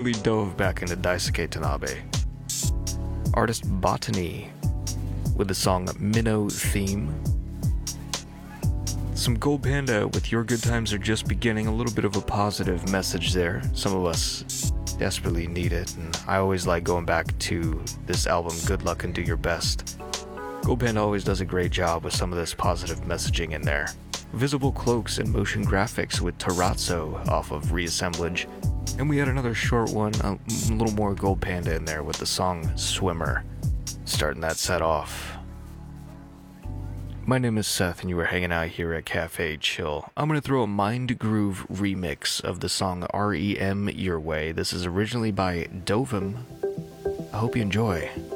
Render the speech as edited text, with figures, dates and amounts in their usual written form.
immediately dove back into Daisuke Tanabe. Artist Botany with the song Minnow Theme. Some Gold Panda with Your Good Times Are Just Beginning, a little bit of a positive message there. Some of us desperately need it, and I always like going back to this album, Good Luck and Do Your Best. Gold Panda always does a great job with some of this positive messaging in there. Visible Cloaks and Motion Graphics with Terrazzo off of Reassemblage. And we had another short one, a little more Gold Panda in there with the song Swimmer, starting that set off. My name is Seth, and you are hanging out here at Cafe Chill. I'm going to throw a Mind Groove remix of the song REM your way. This is originally by Dovem. I hope you enjoy.